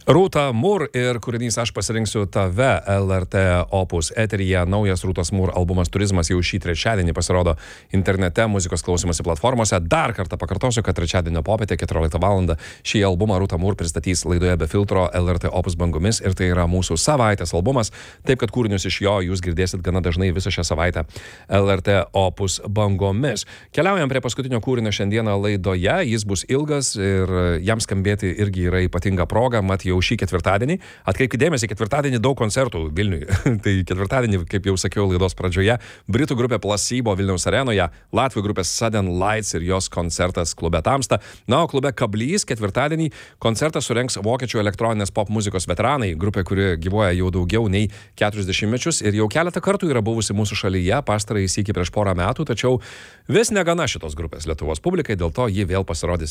Rūta Mur ir kūrinys Aš pasirinksiu tave LRT Opus eteryje. Naujas Rūtos Mur albumas Turizmas jau šį trečiadienį pasirodo internete, muzikos klausymosi platformose. Dar kartą pakartosiu, kad trečiadienio popietę 14 val. Šį albumą Rūta Mur pristatys laidoje Be filtro LRT Opus bangomis ir tai yra mūsų savaitės albumas, taip kad kūrinius iš jo jūs girdėsit gana dažnai visą šią savaitę LRT Opus bangomis. Keliaujam prie paskutinio kūrinio šiandieną laidoje, jis bus ilgas ir jam skambėti irgi yra ypatinga proga, mat jau šį ketvirtadienį. Atkreipkite dėmesį, ketvirtadienį daug koncertų Vilniuje. Tai ketvirtadienį, kaip jau sakiau laidos pradžioje, britų grupė Placebo Vilniaus arenoje, latvių grupė Sudden Lights ir jos koncertas klube Tamsta. Na, o klube Kablys ketvirtadienį koncertą surengs vokiečių elektroninės pop muzikos veteranai, grupė, kuri gyvuoja jau daugiau nei 40 mečius ir jau keletą kartų yra buvusi mūsų šalyje, pastarąjį sykį prieš porą metų, tačiau vis negana šitos grupės Lietuvos publikai, dėl to ji vėl pasirodys